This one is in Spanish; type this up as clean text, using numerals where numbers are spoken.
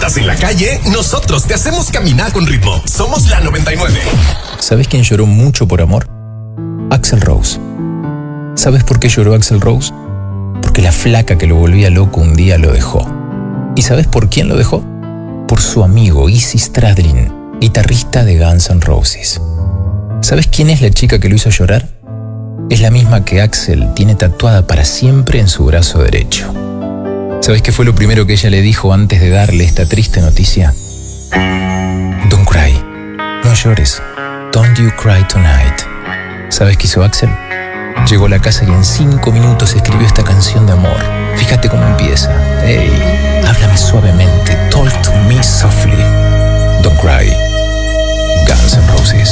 estás en la calle, nosotros te hacemos caminar con ritmo. Somos la 99. ¿Sabes quién lloró mucho por amor? Axl Rose. ¿Sabes por qué lloró Axl Rose? Porque la flaca que lo volvía loco un día lo dejó. ¿Y sabes por quién lo dejó? Por su amigo Izzy Stradlin, guitarrista de Guns N' Roses. ¿Sabes quién es la chica que lo hizo llorar? Es la misma que Axl tiene tatuada para siempre en su brazo derecho. ¿Sabes qué fue lo primero que ella le dijo antes de darle esta triste noticia? Don't cry. No llores. Don't you cry tonight. ¿Sabes qué hizo Axl? Llegó a la casa y en 5 minutos escribió esta canción de amor. Fíjate cómo empieza. Hey, háblame suavemente. Talk to me softly. Don't cry. Guns N' Roses.